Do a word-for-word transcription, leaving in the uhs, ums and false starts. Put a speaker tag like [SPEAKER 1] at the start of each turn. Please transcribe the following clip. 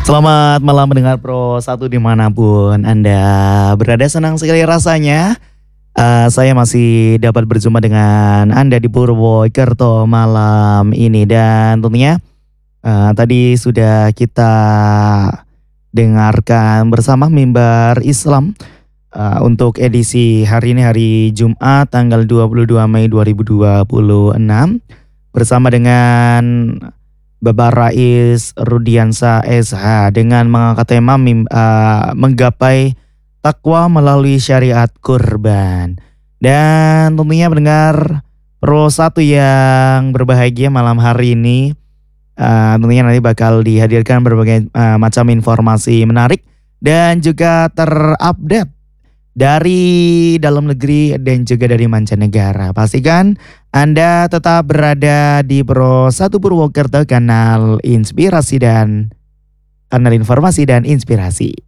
[SPEAKER 1] Selamat malam mendengar Pro satu dimanapun Anda berada, senang sekali rasanya eh, saya masih dapat berjumpa dengan Anda di Purwokerto malam ini. Dan tentunya eh, tadi sudah kita dengarkan bersama mimbar Islam eh, untuk edisi hari ini, hari Jumat tanggal dua puluh dua Mei dua ribu dua puluh enam, bersama dengan Bapak Rais Rudiansa S H dengan mengangkat tema mim- eh, menggapai takwa melalui syariat kurban. Dan tentunya mendengar Pro satu yang berbahagia malam hari ini, eh, tentunya nanti bakal dihadirkan berbagai eh, macam informasi menarik dan juga terupdate dari dalam negeri dan juga dari mancanegara. Pastikan Anda tetap berada di Pro satu Purwokerto, kanal inspirasi dan kanal informasi dan inspirasi.